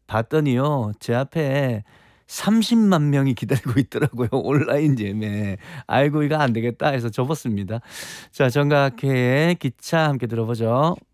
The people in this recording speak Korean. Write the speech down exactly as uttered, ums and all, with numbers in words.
봤더니요. 제 앞에 삼십만 명이 기다리고 있더라고요 온라인 예매. '아이고 이거 안 되겠다.' 해서 접었습니다. 자 정각혜의 기차 함께 들어보죠.